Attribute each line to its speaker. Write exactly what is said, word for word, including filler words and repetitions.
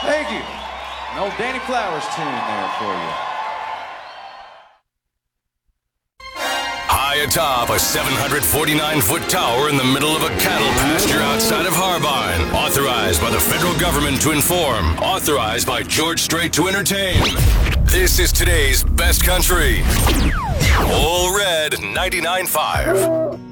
Speaker 1: Thank you. An old Danny Flowers tune there for you.
Speaker 2: High atop a seven hundred forty-nine foot tower in the middle of a cattle pasture outside of Harbine. Authorized by the federal government to inform. Authorized by George Strait to entertain. This is today's best country. All Red ninety-nine point five.